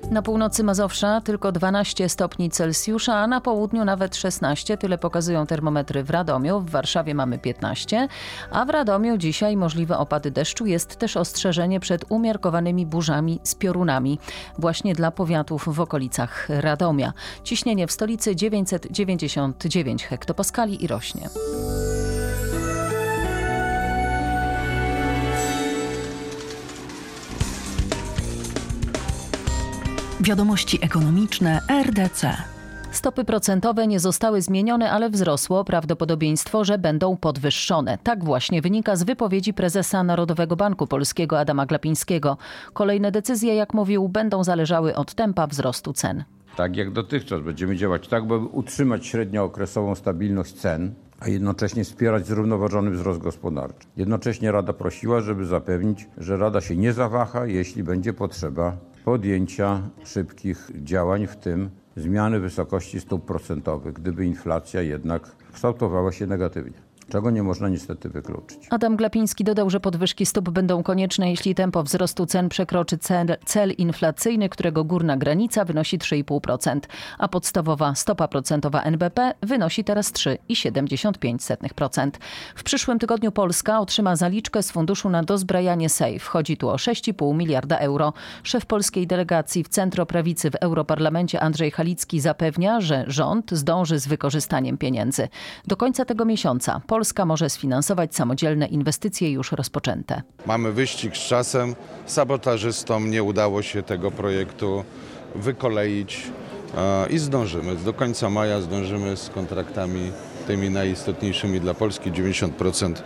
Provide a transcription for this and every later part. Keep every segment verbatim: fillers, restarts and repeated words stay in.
Na północy Mazowsza tylko dwanaście stopni Celsjusza, a na południu nawet szesnaście. Tyle pokazują termometry w Radomiu. W Warszawie mamy piętnaście, a w Radomiu dzisiaj możliwe opady deszczu. Jest też ostrzeżenie przed umiarkowanymi burzami z piorunami. Właśnie dla powiatów w okolicach Radomia. Ciśnienie w stolicy dziewięćset dziewięćdziesiąt dziewięć hektopaskali i rośnie. Wiadomości ekonomiczne R D C. Stopy procentowe nie zostały zmienione, ale wzrosło prawdopodobieństwo, że będą podwyższone. Tak właśnie wynika z wypowiedzi prezesa Narodowego Banku Polskiego Adama Glapińskiego. Kolejne decyzje, jak mówił, będą zależały od tempa wzrostu cen. Tak jak dotychczas będziemy działać tak, by utrzymać średniookresową stabilność cen, a jednocześnie wspierać zrównoważony wzrost gospodarczy. Jednocześnie Rada prosiła, żeby zapewnić, że Rada się nie zawaha, jeśli będzie potrzeba podjęcia szybkich działań, w tym zmiany wysokości stóp procentowych, gdyby inflacja jednak kształtowała się negatywnie, czego nie można niestety wykluczyć. Adam Glapiński dodał, że podwyżki stóp będą konieczne, jeśli tempo wzrostu cen przekroczy cel, cel inflacyjny, którego górna granica wynosi trzy i pół procent, a podstawowa stopa procentowa N B P wynosi teraz trzy i siedemdziesiąt pięć procent. W przyszłym tygodniu Polska otrzyma zaliczkę z funduszu na dozbrajanie SAFE. Chodzi tu o sześć i pół miliarda euro. Szef polskiej delegacji w centroprawicy w Europarlamencie Andrzej Halicki zapewnia, że rząd zdąży z wykorzystaniem pieniędzy. Do końca tego miesiąca Polska może sfinansować samodzielne inwestycje już rozpoczęte. Mamy wyścig z czasem. Sabotażystom nie udało się tego projektu wykoleić i zdążymy. Do końca maja zdążymy z kontraktami tymi najistotniejszymi dla Polski. dziewięćdziesiąt procent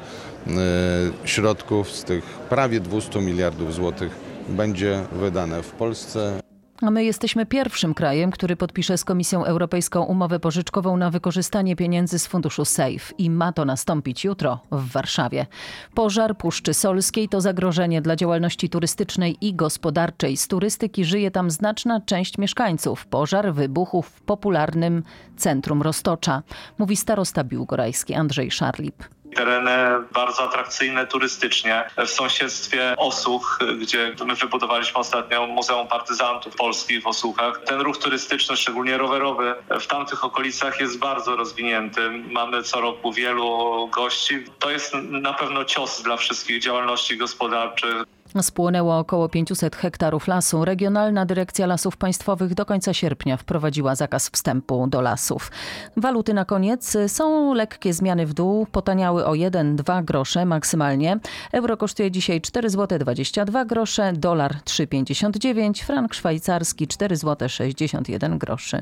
środków z tych prawie dwieście miliardów złotych będzie wydane w Polsce. A my jesteśmy pierwszym krajem, który podpisze z Komisją Europejską umowę pożyczkową na wykorzystanie pieniędzy z funduszu SAFE i ma to nastąpić jutro w Warszawie. Pożar Puszczy Solskiej to zagrożenie dla działalności turystycznej i gospodarczej. Z turystyki żyje tam znaczna część mieszkańców. Pożar wybuchł w popularnym centrum Roztocza, mówi starosta biłgorajski Andrzej Szarlip. Tereny bardzo atrakcyjne turystycznie w sąsiedztwie Osuch, gdzie my wybudowaliśmy ostatnio Muzeum Partyzantów Polskich w Osuchach. Ten ruch turystyczny, szczególnie rowerowy, w tamtych okolicach jest bardzo rozwinięty. Mamy co roku wielu gości. To jest na pewno cios dla wszystkich działalności gospodarczych. Spłonęło około pięćset hektarów lasu. Regionalna Dyrekcja Lasów Państwowych do końca sierpnia wprowadziła zakaz wstępu do lasów. Waluty na koniec. Są lekkie zmiany w dół. Potaniały o jeden do dwóch groszy maksymalnie. Euro kosztuje dzisiaj cztery złote dwadzieścia dwa grosze, dolar trzy pięćdziesiąt dziewięć, frank szwajcarski cztery złote sześćdziesiąt jeden groszy.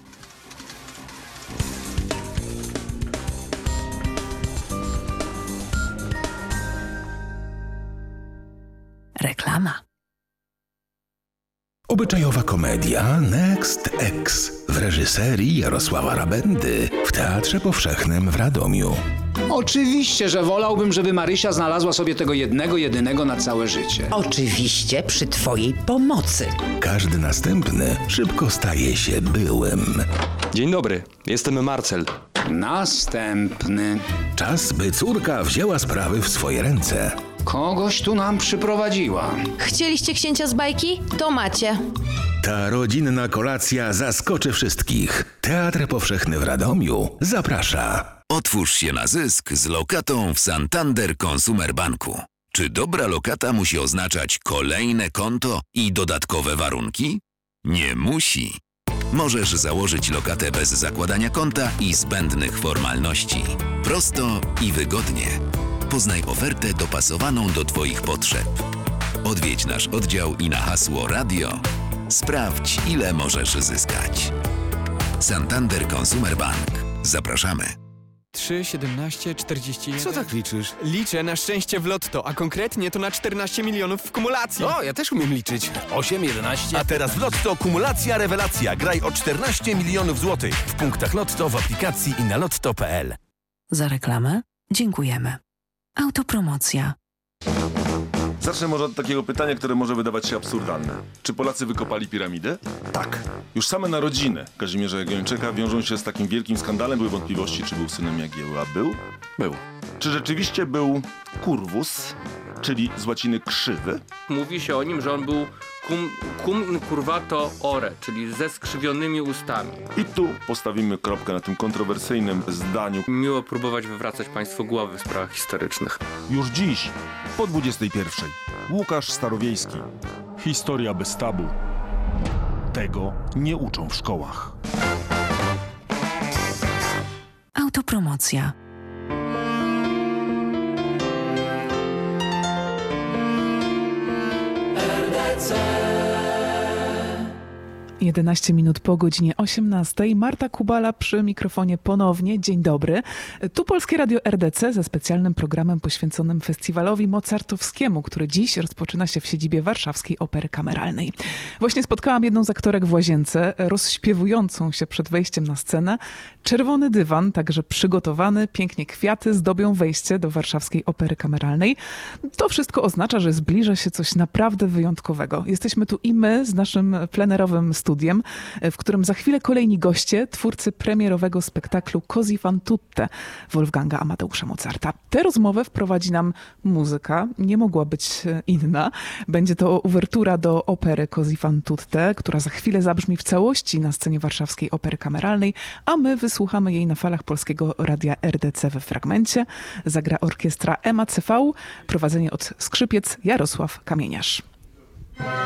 Reklama. Obyczajowa komedia Next X w reżyserii Jarosława Rabendy w Teatrze Powszechnym w Radomiu. Oczywiście, że wolałbym, żeby Marysia znalazła sobie tego jednego, jedynego na całe życie. Oczywiście przy twojej pomocy. Każdy następny szybko staje się byłym. Dzień dobry, jestem Marcel. Następny. Czas, by córka wzięła sprawy w swoje ręce. Kogoś tu nam przyprowadziła. Chcieliście księcia z bajki? To macie. Ta rodzinna kolacja zaskoczy wszystkich. Teatr Powszechny w Radomiu zaprasza. Otwórz się na zysk z lokatą w Santander Consumer Banku. Czy dobra lokata musi oznaczać kolejne konto i dodatkowe warunki? Nie musi. Możesz założyć lokatę bez zakładania konta i zbędnych formalności. Prosto i wygodnie. Poznaj ofertę dopasowaną do twoich potrzeb. Odwiedź nasz oddział i na hasło radio sprawdź, ile możesz zyskać. Santander Consumer Bank. Zapraszamy. trzy, siedemnaście, czterdzieści jeden. Co tak liczysz? Liczę na szczęście w lotto, a konkretnie to na czternaście milionów w kumulacji. O, ja też umiem liczyć. osiem, jedenaście. A teraz w lotto kumulacja rewelacja. Graj o czternaście milionów złotych w punktach lotto, w aplikacji i na lotto kropka p l. Za reklamę dziękujemy. Autopromocja. Zacznę może od takiego pytania, które może wydawać się absurdalne. Czy Polacy wykopali piramidę? Tak. Już same narodziny Kazimierza Jagiellończyka wiążą się z takim wielkim skandalem. Były wątpliwości, czy był synem Jagiełły, a był? Był. Czy rzeczywiście był curvus, czyli z łaciny krzywy? Mówi się o nim, że on był cum, cum incurvato ore, czyli ze skrzywionymi ustami. I tu postawimy kropkę na tym kontrowersyjnym zdaniu. Miło próbować wywracać państwu głowy w sprawach historycznych. Już dziś, po dwudziestej pierwszej. Łukasz Starowiejski. Historia bez tabu. Tego nie uczą w szkołach. Autopromocja. jedenaście minut po godzinie osiemnastej. Marta Kubala przy mikrofonie ponownie. Dzień dobry. Tu Polskie Radio R D C ze specjalnym programem poświęconym festiwalowi mozartowskiemu, który dziś rozpoczyna się w siedzibie Warszawskiej Opery Kameralnej. Właśnie spotkałam jedną z aktorek w łazience, rozśpiewującą się przed wejściem na scenę. Czerwony dywan, także przygotowany, pięknie kwiaty zdobią wejście do Warszawskiej Opery Kameralnej. To wszystko oznacza, że zbliża się coś naprawdę wyjątkowego. Jesteśmy tu i my z naszym plenerowym studiem, w którym za chwilę kolejni goście, twórcy premierowego spektaklu Così fan tutte Wolfganga Amadeusza Mozarta. Tę rozmowę wprowadzi nam muzyka, nie mogła być inna. Będzie to uwertura do opery Così fan tutte, która za chwilę zabrzmi w całości na scenie Warszawskiej Opery Kameralnej, a my wysłuchamy jej na falach Polskiego Radia R D C we fragmencie. Zagra orkiestra M A C V, prowadzenie od skrzypiec Jarosław Kamieniarz.